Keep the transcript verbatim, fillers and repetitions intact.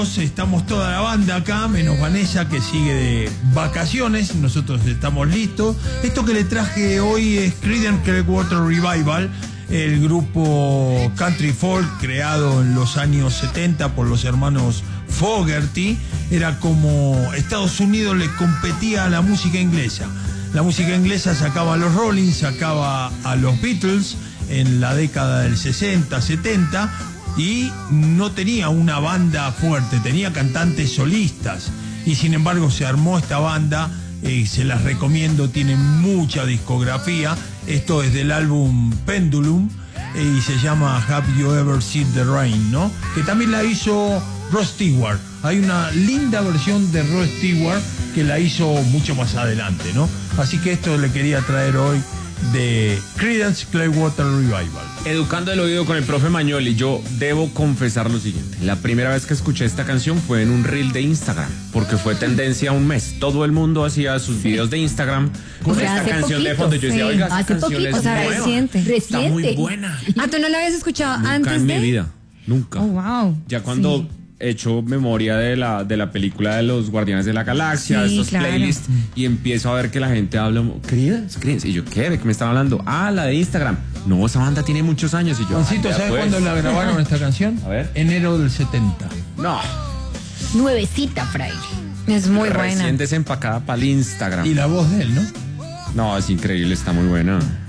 Estamos toda la banda acá, menos Vanessa que sigue de vacaciones. Nosotros estamos listos. Esto que le traje hoy es Creedence Clearwater Revival, el grupo country folk creado en los años setenta por los hermanos Fogerty. Era como Estados Unidos le competía a la música inglesa. La música inglesa sacaba a los Rolling, sacaba a los Beatles en la década del sesenta, setenta. Y no tenía una banda fuerte, tenía cantantes solistas. Y sin embargo se armó esta banda, eh, se las recomiendo, tiene mucha discografía. Esto es del álbum Pendulum, eh, y se llama Have You Ever Seen the Rain, ¿no? Que también la hizo Rod Stewart. Hay una linda versión de Rod Stewart que la hizo mucho más adelante, ¿no? Así que esto le quería traer hoy de Creedence Clearwater Revival. Educando el oído con el profe Magnoli, yo debo confesar lo siguiente. La primera vez que escuché esta canción fue en un reel de Instagram, porque fue tendencia un mes. Todo el mundo hacía sus videos de Instagram con O sea, esta hace canción poquito, de fondo. Yo decía, sí, oiga, esta hace canción poquito, es o sea, nueva. reciente, Está muy reciente. buena. Ah, ¿tú no la habías escuchado Nunca antes en de? mi vida, nunca. Oh, wow. Ya cuando Sí. he hecho memoria de la, de la película de los Guardianes de la Galaxia, Sí, estos claro. playlists, y empiezo a ver que la gente habla, Creedence, Creedence, y yo, ¿qué? ¿De qué me están hablando? Ah, la de Instagram. No, esa banda tiene muchos años, y yo, Juancito, ah, ya ¿sabes pues. cuándo la grabaron esta canción? A ver. Enero del setenta. No, Nuevecita, fraile. Es muy buena. recién desempacada para el Instagram. Y la voz de él, ¿no? No, es increíble, está muy buena.